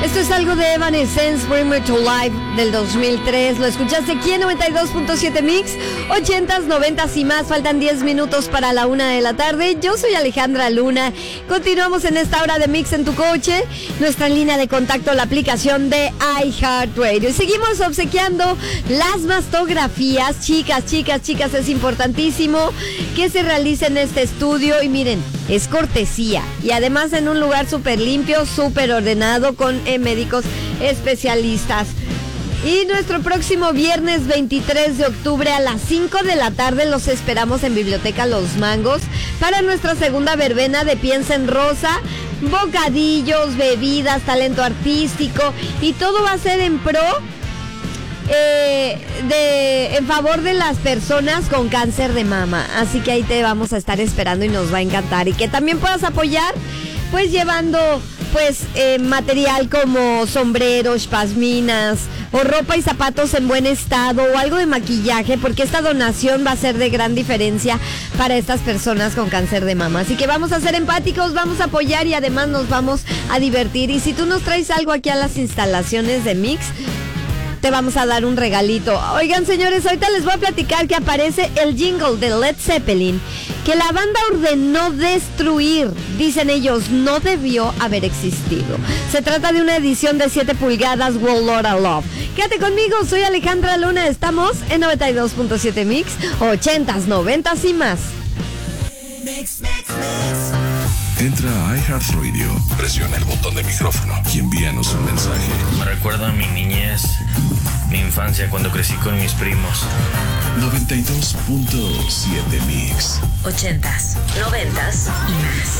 Esto es algo de Evanescence, Bring Me to Life del 2003. Lo escuchaste aquí en 92.7 Mix, 80s, 90s y más. Faltan 10 minutos para la 1 de la tarde. Yo soy Alejandra Luna. Continuamos en esta hora de Mix en tu coche. Nuestra línea de contacto, la aplicación de iHeartRadio. Y seguimos obsequiando las mastografías. Chicas, es importantísimo que se realice en este estudio. Y miren, es cortesía. Y además en un lugar súper limpio, súper ordenado, con médicos especialistas. Y nuestro próximo viernes 23 de octubre a las 5 de la tarde los esperamos en Biblioteca Los Mangos para nuestra segunda verbena de Piensa en Rosa. Bocadillos, bebidas, talento artístico y todo va a ser en pro en favor de las personas con cáncer de mama. Así que ahí te vamos a estar esperando y nos va a encantar. Y que también puedas apoyar pues llevando material como sombreros, pasminas o ropa y zapatos en buen estado o algo de maquillaje, porque esta donación va a ser de gran diferencia para estas personas con cáncer de mama. Así que vamos a ser empáticos, vamos a apoyar y además nos vamos a divertir. Y si tú nos traes algo aquí a las instalaciones de Mix, te vamos a dar un regalito. Oigan, señores, ahorita les voy a platicar que aparece el jingle de Led Zeppelin que la banda ordenó destruir. Dicen ellos, no debió haber existido. Se trata de una edición de 7 pulgadas World Lotta Love. Quédate conmigo, soy Alejandra Luna. Estamos en 92.7 Mix, 80s, 90s y más. Entra a iHeartRadio, presiona el botón de micrófono y envíanos un mensaje. Me recuerda a mi niñez, mi infancia cuando crecí con mis primos. 92.7 Mix. 80s, 90s y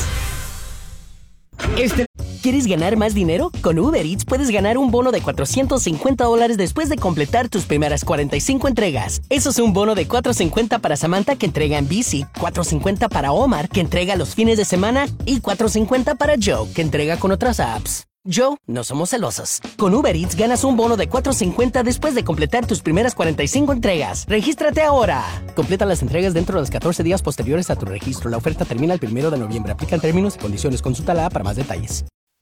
más. ¿Quieres ganar más dinero? Con Uber Eats puedes ganar un bono de $450 después de completar tus primeras 45 entregas. Eso es un bono de $450 para Samantha, que entrega en bici, $450 para Omar, que entrega los fines de semana, y $450 para Joe, que entrega con otras apps. Joe, no somos celosos. Con Uber Eats ganas un bono de $450 después de completar tus primeras 45 entregas. ¡Regístrate ahora! Completa las entregas dentro de los 14 días posteriores a tu registro. La oferta termina el 1 de noviembre. Aplican términos y condiciones. Consulta la app para más detalles.